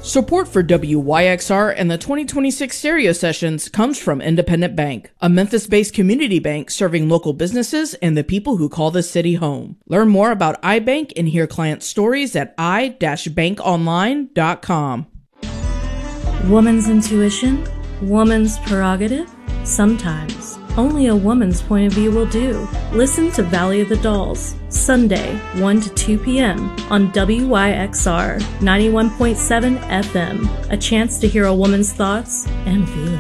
Support for WYXR and the 2026 stereo sessions comes from Independent Bank, a Memphis-based community bank serving local businesses and the people who call the city home. Learn more about iBank and hear client stories at i-bankonline.com. Woman's intuition, woman's prerogative. Sometimes only a woman's point of view will do. Listen to Valley of the Dolls, Sunday, 1 to 2 p.m. on WYXR 91.7 FM. A chance to hear a woman's thoughts and feelings.